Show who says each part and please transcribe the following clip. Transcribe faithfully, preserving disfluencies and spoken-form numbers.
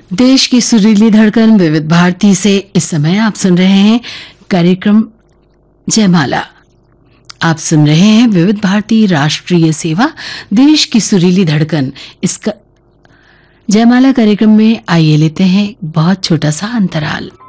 Speaker 1: देश की सुरीली धड़कन विविध भारती से इस समय आप सुन रहे हैं कार्यक्रम जयमाला। आप सुन रहे हैं विविध भारती राष्ट्रीय सेवा, देश की सुरीली धड़कन। इसका जयमाला कार्यक्रम में आइए लेते हैं बहुत छोटा सा अंतराल।